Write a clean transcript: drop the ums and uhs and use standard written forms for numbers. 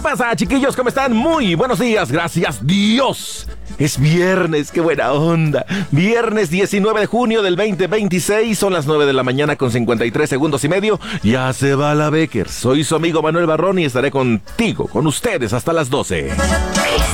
pasa, chiquillos? ¿Cómo están? Muy buenos días, gracias Dios. Es viernes, qué buena onda. Viernes 19 de junio del 2026, son las 9 de la mañana con 53 segundos y medio. Ya se va la Becker. Soy su amigo Manuel Barrón y estaré contigo, con ustedes hasta las 12.